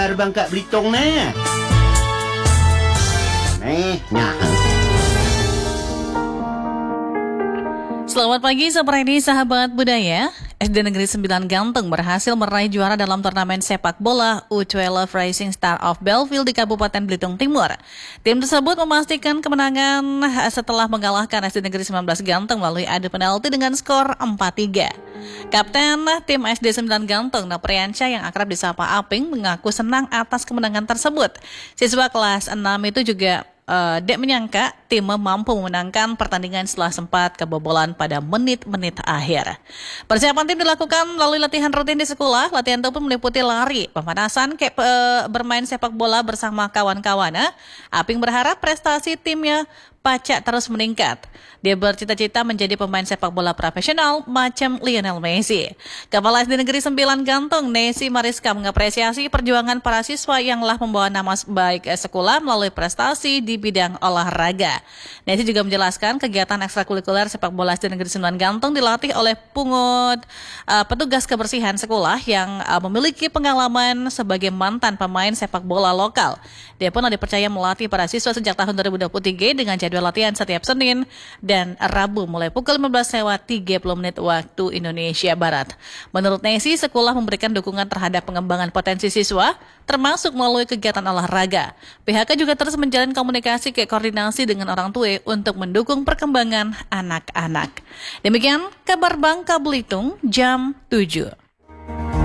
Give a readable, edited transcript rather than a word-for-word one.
Bangka Belitung nah. Selamat pagi, seperti sahabat budaya. SD Negeri 9 Ganteng berhasil meraih juara dalam turnamen sepak bola U12 Rising Star of Belleville di Kabupaten Belitung Timur. Tim tersebut memastikan kemenangan setelah mengalahkan SD Negeri 19 Ganteng melalui adu penalti dengan skor 4-3. Kapten tim SD 9 Ganteng, Napriansyah yang akrab disapa Aping, mengaku senang atas kemenangan tersebut. Siswa kelas 6 itu juga Dek menyangka tim mampu memenangkan pertandingan setelah sempat kebobolan pada menit-menit akhir. Persiapan tim dilakukan melalui latihan rutin di sekolah. Latihan itu pun meliputi lari, pemanasan, bermain sepak bola bersama kawan-kawannya. Aping berharap prestasi timnya pacak terus meningkat. Dia bercita-cita menjadi pemain sepak bola profesional macam Lionel Messi. Kepala SD Negeri 9 Ganteng, Nesi Mariska, mengapresiasi perjuangan para siswa yang telah membawa nama baik sekolah melalui prestasi di bidang olahraga. Nesi juga menjelaskan kegiatan ekstrakurikuler sepak bola SD Negeri 9 Ganteng dilatih oleh petugas kebersihan sekolah yang memiliki pengalaman sebagai mantan pemain sepak bola lokal. Dia pun dipercaya melatih para siswa sejak tahun 2023 dengan jadwal latihan setiap Senin dan Rabu mulai pukul 15.30 waktu Indonesia Barat. Menurut Nesi, sekolah memberikan dukungan terhadap pengembangan potensi siswa, termasuk melalui kegiatan olahraga. PHK juga terus menjalin komunikasi koordinasi dengan orang tua untuk mendukung perkembangan anak-anak. Demikian kabar Bangka Belitung jam 7.